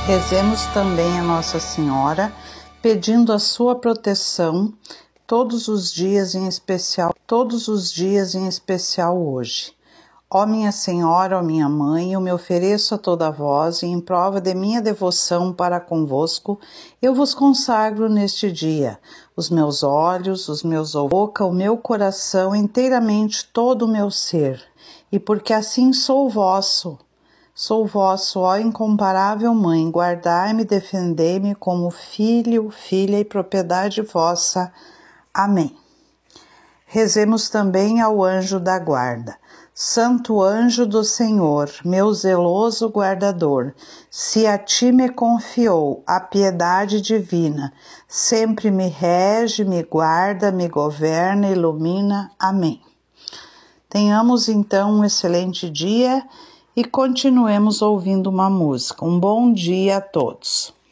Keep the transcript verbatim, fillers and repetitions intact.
Rezemos também a Nossa Senhora, pedindo a sua proteção todos os dias, em especial, todos os dias em especial hoje. Ó minha Senhora, ó minha Mãe, eu me ofereço a toda vós e em prova de minha devoção para convosco, eu vos consagro neste dia os meus olhos, os meus ouvidos, boca, o meu coração, inteiramente todo o meu ser, e porque assim sou vosso, Sou vosso, ó incomparável Mãe, guardai-me, defendei-me como filho, filha e propriedade vossa. Amém. Rezemos também ao anjo da guarda. Santo anjo do Senhor, meu zeloso guardador, se a ti me confiou a piedade divina, sempre me rege, me guarda, me governa, ilumina. Amém. Tenhamos então um excelente dia e continuemos ouvindo uma música. Um bom dia a todos.